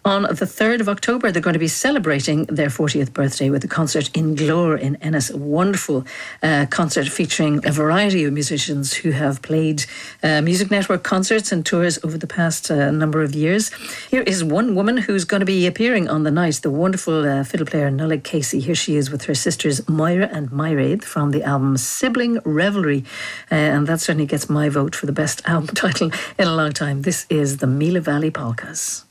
On the 3rd of October, they're going to be celebrating their 40th birthday with a concert in Glór in Ennis. A wonderful concert featuring a variety of musicians who have played Music Network concerts and tours over the past number of years. Here is one woman who's going to be appearing on the night, the wonderful fiddle player Nuala Casey. Here she is with her sisters Moira and Mairead from the album Sibling Revelry. And that certainly gets my vote for the best album title in a long time. This is the Mila Valley Polkas.